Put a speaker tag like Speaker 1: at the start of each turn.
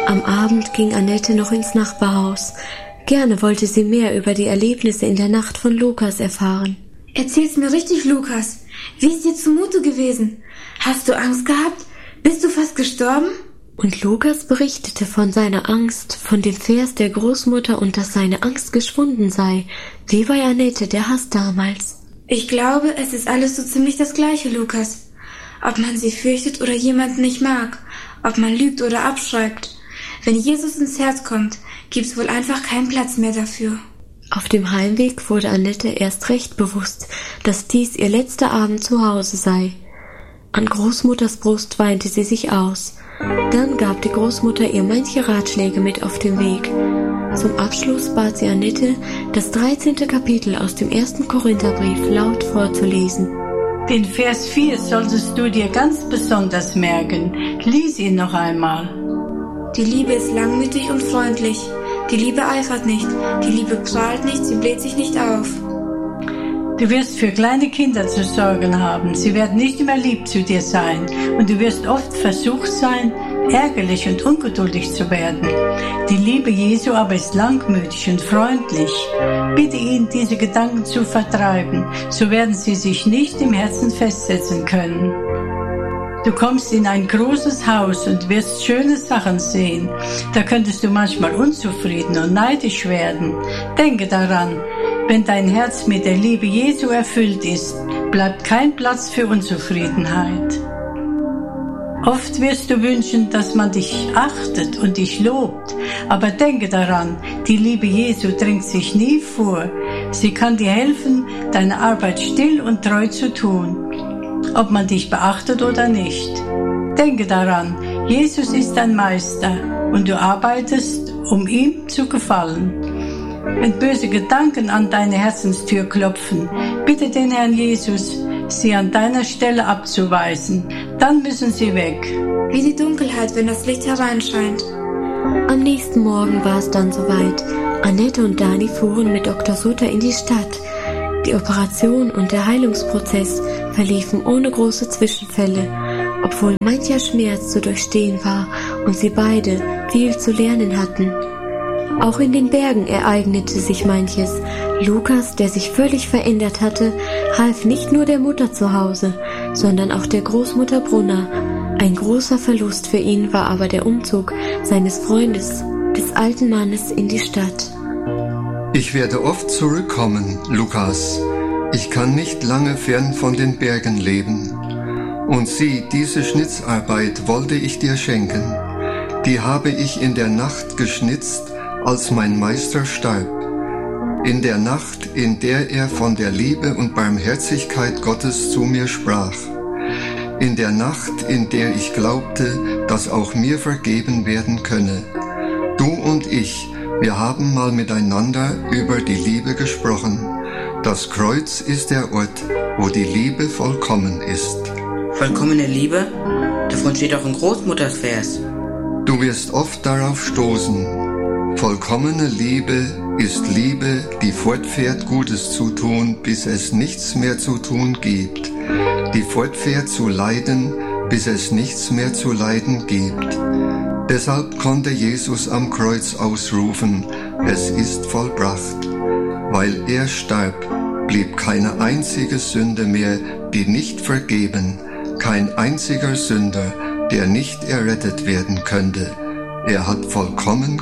Speaker 1: Am Abend ging Annette noch ins Nachbarhaus. Gerne wollte sie mehr über die Erlebnisse in der Nacht von Lukas erfahren.
Speaker 2: Erzähl's mir richtig, Lukas. Wie ist dir zumute gewesen? Hast du Angst gehabt? Bist du fast gestorben?
Speaker 1: Und Lukas berichtete von seiner Angst, von dem Vers der Großmutter und dass seine Angst geschwunden sei, wie bei Annette der Hass damals.
Speaker 2: Ich glaube, es ist alles so ziemlich das Gleiche, Lukas. Ob man sie fürchtet oder jemanden nicht mag, ob man lügt oder abschreibt. Wenn Jesus ins Herz kommt, gibt's wohl einfach keinen Platz mehr dafür.
Speaker 1: Auf dem Heimweg wurde Annette erst recht bewusst, dass dies ihr letzter Abend zu Hause sei. An Großmutters Brust weinte sie sich aus. Dann gab die Großmutter ihr manche Ratschläge mit auf den Weg. Zum Abschluss bat sie Annette, das 13. Kapitel aus dem 1. Korintherbrief laut vorzulesen.
Speaker 3: Den Vers 4 solltest du dir ganz besonders merken. Lies ihn noch einmal.
Speaker 2: Die Liebe ist langmütig und freundlich. Die Liebe eifert nicht. Die Liebe prahlt nicht, sie bläht sich nicht auf.
Speaker 3: Du wirst für kleine Kinder zu sorgen haben. Sie werden nicht immer lieb zu dir sein. Und du wirst oft versucht sein, ärgerlich und ungeduldig zu werden. Die Liebe Jesu aber ist langmütig und freundlich. Bitte ihn, diese Gedanken zu vertreiben. So werden sie sich nicht im Herzen festsetzen können. Du kommst in ein großes Haus und wirst schöne Sachen sehen. Da könntest du manchmal unzufrieden und neidisch werden. Denke daran, wenn dein Herz mit der Liebe Jesu erfüllt ist, bleibt kein Platz für Unzufriedenheit. Oft wirst du wünschen, dass man dich achtet und dich lobt. Aber denke daran, die Liebe Jesu drängt sich nie vor. Sie kann dir helfen, deine Arbeit still und treu zu tun, ob man dich beachtet oder nicht. Denke daran, Jesus ist dein Meister und du arbeitest, um ihm zu gefallen. Wenn böse Gedanken an deine Herzenstür klopfen, bitte den Herrn Jesus, sie an deiner Stelle abzuweisen. Dann müssen sie weg.
Speaker 2: Wie die Dunkelheit, wenn das Licht hereinscheint.
Speaker 1: Am nächsten Morgen war es dann soweit. Annette und Dani fuhren mit Dr. Sutter in die Stadt. Die Operation und der Heilungsprozess verliefen ohne große Zwischenfälle, obwohl mancher Schmerz zu durchstehen war und sie beide viel zu lernen hatten. Auch in den Bergen ereignete sich manches. Lukas, der sich völlig verändert hatte, half nicht nur der Mutter zu Hause, sondern auch der Großmutter Brunner. Ein großer Verlust für ihn war aber der Umzug seines Freundes, des alten Mannes, in die Stadt.
Speaker 4: Ich werde oft zurückkommen, Lukas. Ich kann nicht lange fern von den Bergen leben. Und sieh, diese Schnitzarbeit wollte ich dir schenken. Die habe ich in der Nacht geschnitzt, als mein Meister starb. In der Nacht, in der er von der Liebe und Barmherzigkeit Gottes zu mir sprach. In der Nacht, in der ich glaubte, dass auch mir vergeben werden könne. Du und ich, wir haben mal miteinander über die Liebe gesprochen. Das Kreuz ist der Ort, wo die Liebe vollkommen ist.
Speaker 5: Vollkommene Liebe? Davon steht auch in Großmutters Vers.
Speaker 4: Du wirst oft darauf stoßen. Vollkommene Liebe ist Liebe, die fortfährt, Gutes zu tun, bis es nichts mehr zu tun gibt. Die fortfährt zu leiden, bis es nichts mehr zu leiden gibt. Deshalb konnte Jesus am Kreuz ausrufen, es ist vollbracht. Weil er starb, blieb keine einzige Sünde mehr, die nicht vergeben, kein einziger Sünder, der nicht errettet werden könnte. Er hat vollkommen